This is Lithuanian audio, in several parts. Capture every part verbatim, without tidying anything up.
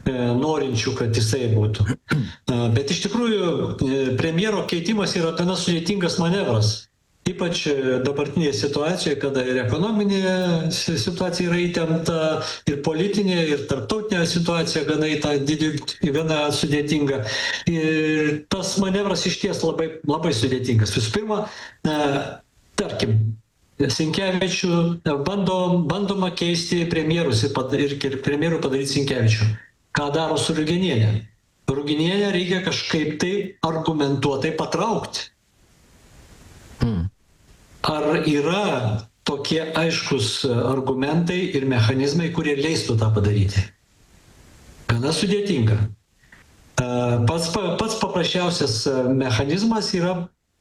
norinčių, kad jisai būtų. Bet iš tikrųjų premjero keitimas yra gana sudėtingas manevras. Ypač dabartinėje situacijoje, kada ir ekonominė situacija yra įtempta, ir politinė, ir tarptautinė situacija gana, gana sudėtinga. Ir tas manevras iš ties labai, labai sudėtingas. Visų pirma, tarkim, Sinkevičių bando, bandoma keisti premjerus ir, ir, ir premjerų padaryti Sinkevičių. Ką daro su Ruginiene? Ruginienę reikia kažkaip tai argumentuotai patraukti. Hmm. Ar yra tokie aiškus argumentai ir mechanizmai, kurie leistų tą padaryti? Gana sudėtinga. Pats, pats paprasčiausias mechanizmas yra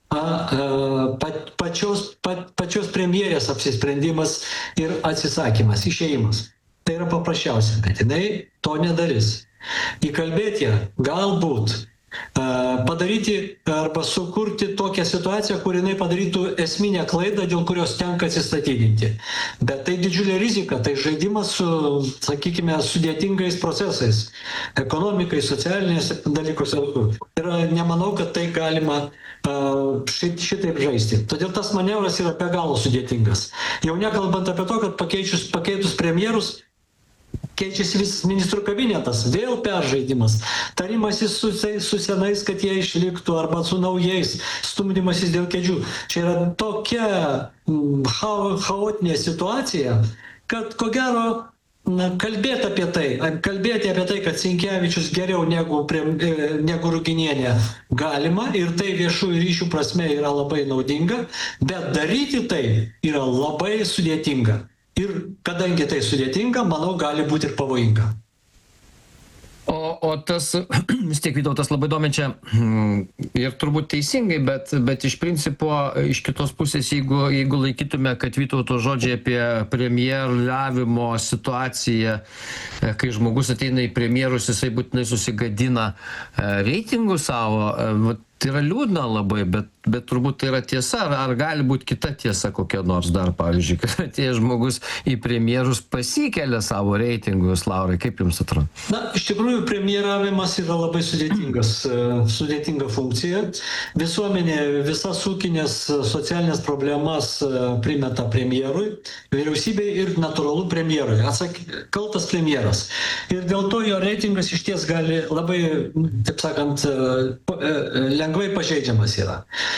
pačios, pačios premjerės apsisprendimas ir atsisakymas, išėjimas. Tai yra paprasčiausia, bet jinai to nedarys. Įkalbėti ją galbūt, padaryti arba sukurti tokią situaciją, kur jinai padarytų esminę klaidą, dėl kurios tenka atsistatydinti. Bet tai didžiulė rizika, tai žaidimas su, sakykime, sudėtingais procesais, ekonomikai, socialiniais dalykus. Ir nemanau, kad tai galima šitaip žaisti. Todėl tas manevras yra be galo sudėtingas. Jau nekalbant apie to, kad pakeitus, pakeitus premjerus, keičiasi visas ministrų kabinetas, vėl peržaidimas, tarimasis su, su senais, kad jie išliktų, arba su naujais, stumdymasis dėl kėdžių. Čia yra tokia cha, chaotinė situacija, kad ko gero na, kalbėti apie tai, kalbėti apie tai, kad Sinkevičius geriau negu, negu Ruginienė galima ir tai viešųjų ryšių prasme yra labai naudinga, bet daryti tai yra labai sudėtinga. Ir kadangi tai sudėtinga, manau, gali būti ir pavojinga. O, o tas, vis tiek Vytautas labai domenčia ir turbūt teisingai, bet, bet iš principo, iš kitos pusės, jeigu, jeigu laikytume, kad Vytauto žodžiai apie premjeravimo situaciją, kai žmogus ateina į premjerus, jisai būtinai susigadina reitingų savo, tai yra liūdna labai, bet, bet turbūt tai yra tiesa, ar, ar gali būti kita tiesa kokia nors dar, pavyzdžiui, kad atėjęs žmogus į premjerus pasikelia savo reitingus, Laurai, kaip jums atrodo? Na, iš tikrųjų, premjeravimas yra labai sudėtingas, sudėtinga funkcija. Visuomenė visas ūkinės socialinės problemas primeta premjerui, vyriausybei ir natūralu premjerui. Atsak, kaltas premjeras. Ir dėl to jo reitingas iš ties gali labai, taip sakant, lengvai pažeidžiamas yra.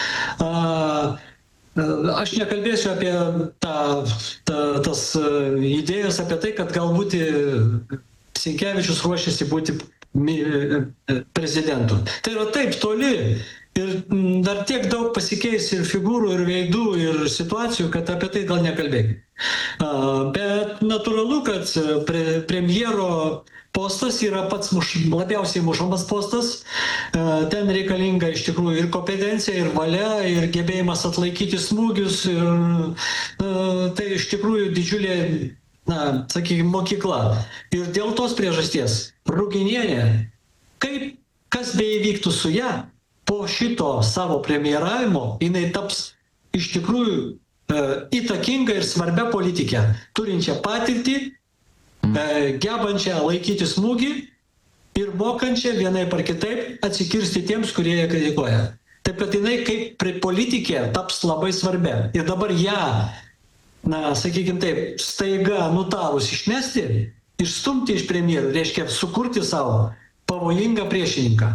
Aš nekalbėsiu apie tą, tą, tas idėjas apie tai, kad galbūt Sinkevičius ruošiasi būti prezidentu. Tai yra taip toli ir dar tiek daug pasikeis ir figūrų, ir veidų, ir situacijų, kad apie tai gal nekalbėkime. Bet natūralu, kad pre, premjero postas yra pats muš, labiausiai mušamas postas. Ten reikalinga iš tikrųjų ir kompetencija, ir valia, ir gebėjimas atlaikyti smūgius. Ir tai iš tikrųjų didžiulė, na, sakykime, mokykla. Ir dėl tos priežasties Ruginienė, kaip kas beįvyktų su ją, po šito savo premjeravimo jinai taps iš tikrųjų įtakinga ir svarbia politikė, turinčia patirtį, gebančią laikyti smūgį ir mokančią vienaip ar kitaip atsikirsti tiems, kurie ją kritikuoja. Taip kad jinai kaip politikė taps labai svarbia. Ir dabar ją, na, sakykime taip, staiga nutarus išmesti, išstumti iš premjerų, reiškia sukurti savo pavojingą priešininką.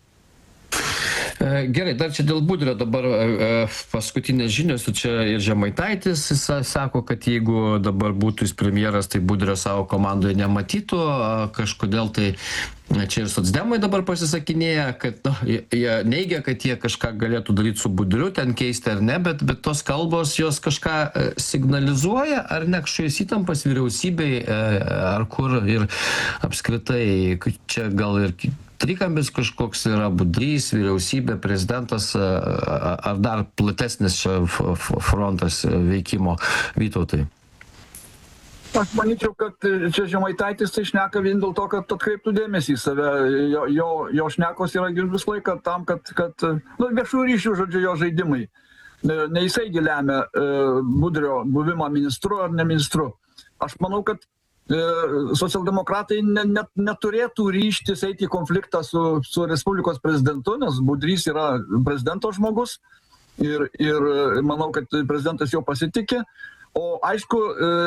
Gerai, dar čia dėl Budrio dabar paskutinės žinios, čia ir Žemaitaitis sako, kad jeigu dabar būtų jis premjeras, tai Budrio savo komandoje nematytų, kažkodėl tai čia ir socdemai dabar pasisakinėja, kad no, jie neigia, kad jie kažką galėtų daryti su Budriu, ten keisti ar ne, bet, bet tos kalbos jos kažką signalizuoja, ar ne kažkokios įtampas vyriausybei, ar kur ir apskritai, čia gal ir trikambis kažkoks yra, Budrys, vyriausybė, prezidentas, ar dar platesnis frontas veikimo, Vytautai? Aš manyčiau, kad čia Žemaitaitis tai šneka vien dėl to, kad atkreiptų dėmesį į save. Jo, jo, jo šnekos yra visą laiką tam, kad, kad nu, viešų ryšių, žodžiu, jo žaidimai. Ne jisai lemia Budrio buvimą ministru ar ne ministru. Aš manau, kad socialdemokratai ne, ne, neturėtų ryžtis eiti į konfliktą su, su Respublikos prezidentu, nes Budrys yra prezidento žmogus ir, ir manau, kad prezidentas jo pasitikė. O aišku,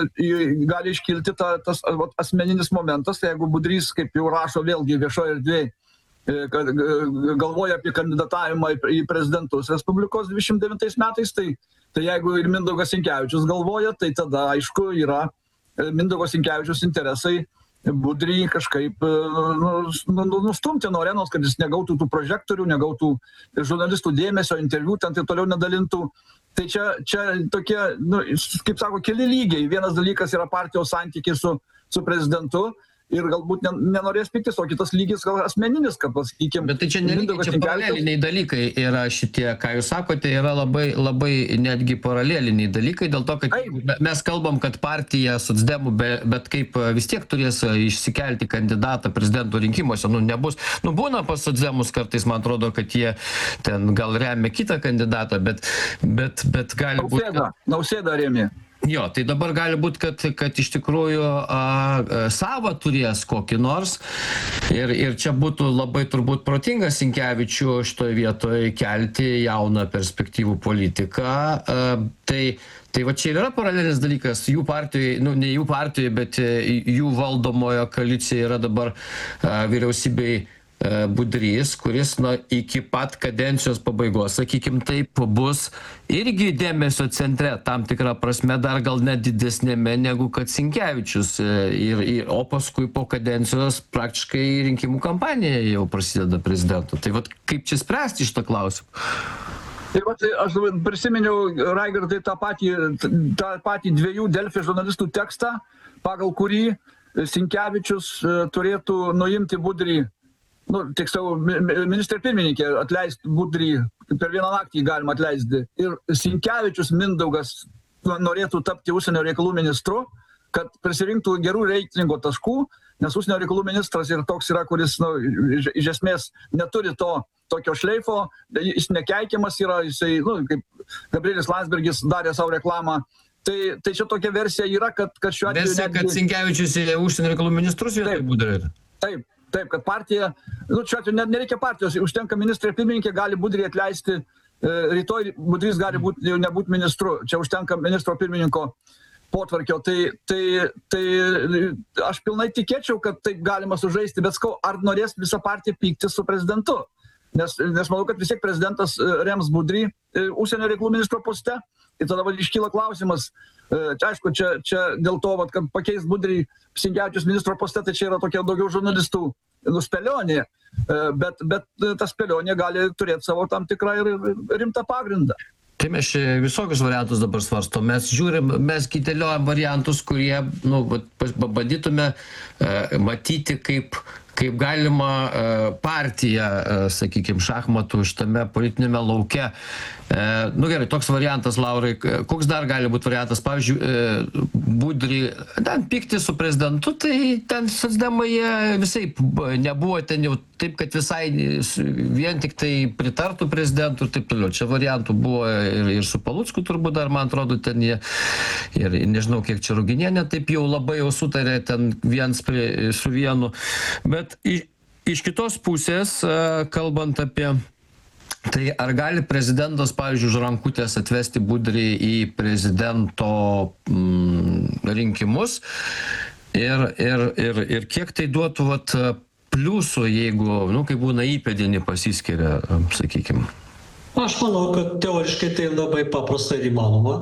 gali iškilti ta, tas asmeninis momentas, tai jeigu Budrys, kaip jau rašo vėlgi viešoje erdvėje, kad galvoja apie kandidatavimą į prezidentus Respublikos dvidešimt devintais metais, tai, tai jeigu ir Mindaugas Sinkevičius galvoja, tai tada aišku yra Mindaugo Sinkevičiaus interesai Budrį kažkaip nu, nustumti nuo arenos, kad jis negautų tų prožektorių, negautų žurnalistų dėmesio, interviu ten taip toliau nedalintų. Tai čia, čia tokie, nu, kaip sako, keli lygiai. Vienas dalykas yra partijos santykiai su, su prezidentu ir galbūt nenorės piktis, o kitas lygis gal asmeninis, kad pasakykime. Bet tai čia nelygiai, čia paraleliniai dalykai yra šitie, ką jūs sakote, yra labai, labai netgi paraleliniai dalykai, dėl to, kad Ai. mes kalbam, kad partija socdemų, bet kaip vis tiek turės išsikelti kandidatą prezidento rinkimuose, nu nebus, nu būna pas socdemus kartais, man atrodo, kad jie ten gal remia kitą kandidatą, bet, bet, bet gali būti... Nausėda, Nausėda rėmė. Jo, tai dabar gali būti, kad, kad iš tikrųjų a, a, savo turės kokį nors ir, ir čia būtų labai turbūt protinga Sinkevičių šitoje vietoje kelti jauną perspektyvų politiką. A, tai, tai va čia ir yra paralelinis dalykas, jų partijoje, nu ne jų partijoje, bet jų valdomojo koalicijoje yra dabar a, vyriausybei Budrys, kuris na, iki pat kadencijos pabaigos, sakykime taip, bus irgi dėmesio centre, tam tikrą prasme dar gal net didesnėme negu kad Sinkevičius. Ir, ir, o paskui po kadencijos praktiškai rinkimų kampanija jau prasideda prezidento. Tai vat kaip čia spręsti šitą klausimą? Tai va, tai aš prisiminiau, Raigardai, tą patį, tą patį dviejų Delfi žurnalistų tekstą, pagal kurį Sinkevičius turėtų nuimti Budrį. Nu, tiksliau, ministrė pirmininkė atleisti Budrį, per vieną naktį galima atleisti. Ir Sinkevičius Mindaugas norėtų tapti užsienio reikalų ministru, kad prisirinktų gerų reitingo taškų, nes užsienio reikalų ministras ir toks yra, kuris nu, iš, iš esmės neturi to tokio šleifo, jis nekeikiamas yra, jisai, nu, kaip Gabrielius Landsbergis darė savo reklamą. Tai, tai čia tokia versija yra, kad, kad šiuo atveju... Versija, netgi... kad Sinkevičius yra užsienio reikalų ministrus vietoj Budrį. Taip. Taip, kad partija, nu, šiuo atveju nereikia partijos, užtenka ministrė pirmininkė, gali Budrį atleisti, e, rytoj Budrys gali būt, jau nebūti ministru, čia užtenka ministro pirmininko potvarkio, tai, tai, tai aš pilnai tikėčiau, kad taip galima sužaisti, bet skau, ar norės visa partija pykti su prezidentu, nes, nes manau, kad vis tiek prezidentas rems Budrį e, užsienio reikalų ministro poste, ir tada va, iškyla klausimas, Čia, aišku, čia, čia dėl to, vat, kad pakeis Budrį Sinkevičius ministro poste, tai čia yra tokia daugiau žurnalistų nuspėlionė, bet, bet ta spėlionė gali turėti savo tam tikrą ir rimtą pagrindą. Tai mes čia visokius variantus dabar svarstom. Mes žiūrim, mes kiteliojam variantus, kurie, nu, bandytume uh, matyti, kaip, kaip galima uh, partiją, uh, sakykime, šachmatų šitame politinėme lauke. Uh, nu gerai, toks variantas, Laurai, koks dar gali būti variantas? Pavyzdžiui, uh, Budrį, ten pykti su prezidentu, tai ten socdemai visai nebuvo ten jau taip, kad visai vien tik tai pritartų prezidentų ir taip toliau. Čia variantų buvo ir, ir su Palucku turbūt dar, man atrodo, ten jie, ir nežinau, kiek čia Ruginienė taip jau labai jau sutarė ten viens prie, su vienu. Bet iš, iš kitos pusės, kalbant apie tai, ar gali prezidentas, pavyzdžiui, už rankutės atvesti Budrį į prezidento mm, rinkimus ir, ir, ir, ir kiek tai duotų vat, pliusų, jeigu, nu, kaip būna įpėdinį pasiskiria, sakykime? Aš manau, kad teoriškai tai labai paprasta ir įmanoma.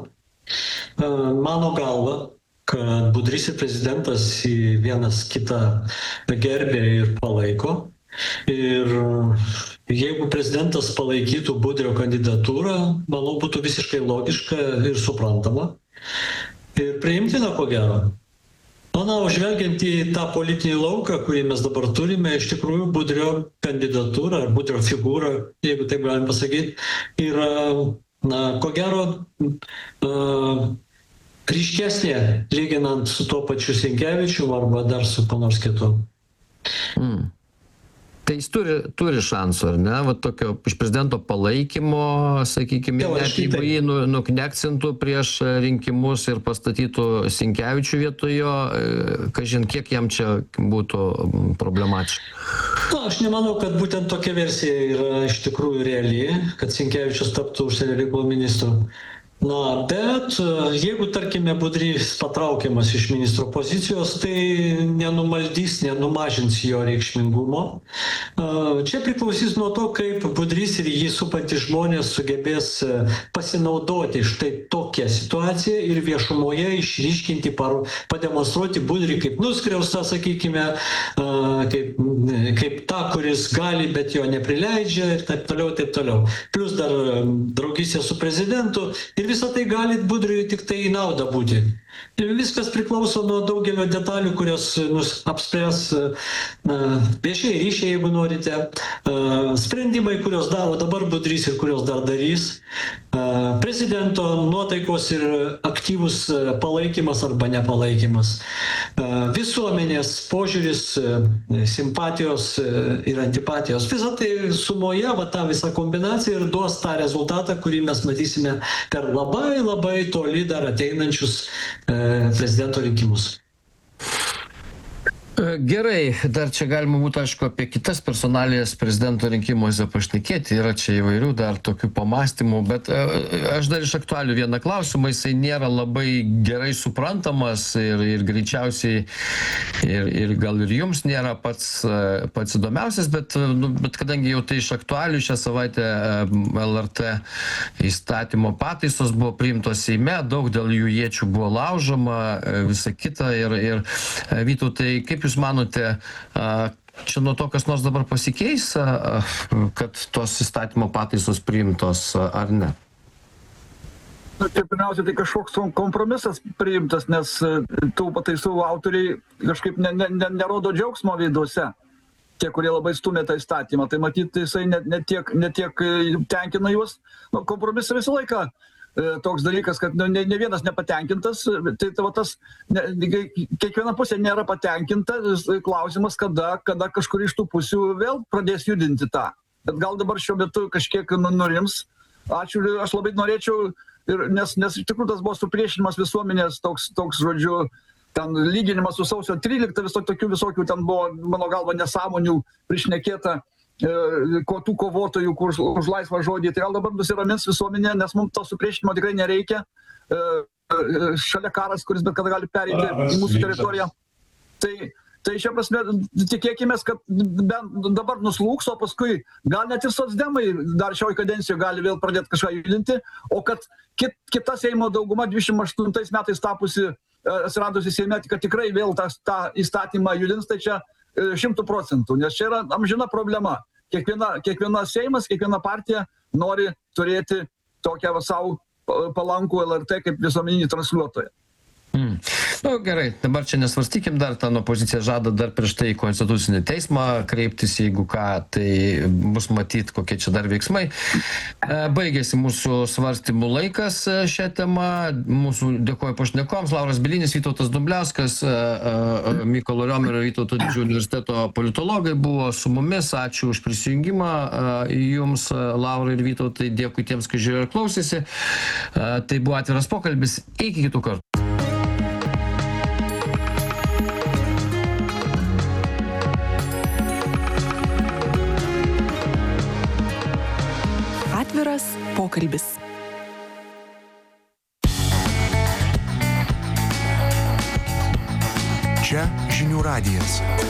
Mano galva, kad Budrys ir prezidentas vienas kitą gerbė ir palaiko. Ir jeigu prezidentas palaikytų Budrio kandidatūrą, manau, būtų visiškai logiška ir suprantama. Ir priimtina, ko gero. Manau, žvelgiant į tą politinį lauką, kurį mes dabar turime, iš tikrųjų Budrio kandidatūra ar Budrio figūra, jeigu taip galim pasakyti, yra, na, ko gero, uh, ryškesnė, lyginant su tuo pačiu Sinkevičiu arba dar su kuo nors kitu. Mm. Tai jis turi, turi šansų, ar ne? Va tokio iš prezidento palaikymo, sakykime, net jeigu jį nu, nukneksintų prieš rinkimus ir pastatytų Sinkevičių vietojo, kažin kiek jam čia būtų problematiška. Na, aš nemanau, kad būtent tokia versija yra iš tikrųjų reali, kad Sinkevičius taptų užsienio reikalų ministru. Na, bet jeigu, tarkime, Budrys patraukiamas iš ministro pozicijos, tai nenumaldys, nenumažins jo reikšmingumo. Čia priklausys nuo to, kaip Budrys ir jį supantys žmonės sugebės pasinaudoti štai tokią situaciją ir viešumoje išryškinti, pademonstruoti Budrį kaip nuskriaustą, sakykime, kaip, kaip tą, kuris gali, bet jo neprileidžia ir taip toliau, taip toliau. Plius dar draugystė su prezidentu. Ir visą tai gali Budriui tik tai į naudą būti. Ir viskas priklauso nuo daugelio detalių, kurios apspręs viešiai ryšiai, jeigu norite, sprendimai, kurios daro dabar Budrys ir kurios dar darys, prezidento nuotaikos ir aktyvus palaikymas arba nepalaikymas, visuomenės požiūris, simpatijos ir antipatijos. Visą tai sumoje, va tą visą kombinaciją ir duos tą rezultatą, kurį mes matysime per labai labai toli dar ateinančius prezidento rinkimus. Gerai, dar čia galima būtų, aišku, apie kitas personalijas prezidento rinkimuose pašnekėti, yra čia įvairių dar tokių pamastymų, bet aš dar iš aktualių vieną klausimą, jisai nėra labai gerai suprantamas ir, ir greičiausiai ir, ir gal ir jums nėra pats, pats įdomiausias, bet, nu, bet kadangi jau tai iš aktualių šią savaitę L R T įstatymo pataisos buvo priimtos Seime, daug dėl jų iečių buvo laužoma, visa kita ir, ir Vytautai, kaip Jūs manote, čia nuo to kas nors dabar pasikeis, kad tos įstatymo pataisos priimtos ar ne? Tai pirmiausia, tai kažkoks kompromisas priimtas, nes tų pataisų autoriai kažkaip ne, ne, ne, nerodo džiaugsmo veiduose. Tie, kurie labai stumė tą įstatymą, tai matyti, jisai ne, ne, tiek, ne tiek tenkina juos. Nu, kompromisai visą laiką toks dalykas, kad ne, ne vienas nepatenkintas, tai tavo tas, ne, kiekviena pusė nėra patenkinta, klausimas, kada, kada kažkur iš tų pusių vėl pradės judinti tą. Bet gal dabar šiuo metu kažkiek nurims. Ačiū, aš labai norėčiau, ir, nes, nes iš tikrųjų tas buvo supriešinimas visuomenės, toks, toks žodžiu, ten lyginimas su sausio trylikta, visokių tokių visokių, ten buvo, mano galva, nesąmonių prišnekėta, ko tų kovotojų už, už laisvą žodį. Tai gal dabar nusiramins visuomenė, nes mums to supriešinimo tikrai nereikia. Šalia karas, kuris bet kada gali pereiti į mūsų teritoriją. Tai, tai šia prasme tikėkime, kad bent dabar nuslūgs, o paskui gal net ir socdemai dar šioj kadencijoje gali vėl pradėti kažką judinti, o kad kit, kita Seimo dauguma dvidešimt aštuntais metais tapusi, atsiradusi Seime, kad tikrai vėl tą, tą įstatymą judins, tai čia šimtų procentų, nes čia yra amžina problema. Kiekviena, kiekviena Seimas, kiekviena partija nori turėti tokią savo palankų L R T kaip visuomeninį transliuotoją. Mm. Nu, gerai, dabar čia nesvarstykim, dar ten opozicija žada dar prieš tai į Konstitucinį teismą kreiptis, jeigu ką, tai bus matyti, kokie čia dar veiksmai. Baigėsi mūsų svarstymų laikas šią temą. Mūsų dėkoju pašnekovams. Lauras Bielinis, Vytautas Dumbliauskas, Mykolo Riomerio Vytauto Didžiojo universiteto politologai buvo su mumis. Ačiū už prisijungimą jums, Laurai ir Vytautai. Dėkui tiems, kai žiūrėjo ir klausėsi. Tai buvo atviras pokalbis. Iki kitų kartų. Atviras pokalbis. Čia žinių radijas.